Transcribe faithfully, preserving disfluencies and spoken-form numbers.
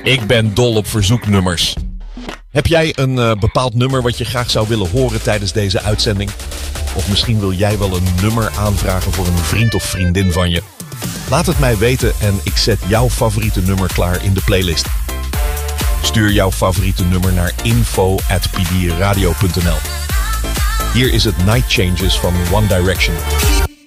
Ik ben dol op verzoeknummers. Heb jij een uh, bepaald nummer wat je graag zou willen horen tijdens deze uitzending? Of misschien wil jij wel een nummer aanvragen voor een vriend of vriendin van je? Laat het mij weten en ik zet jouw favoriete nummer klaar in de playlist. Stuur jouw favoriete nummer naar info at p d radio punt n l. Hier is het Night Changes van One Direction.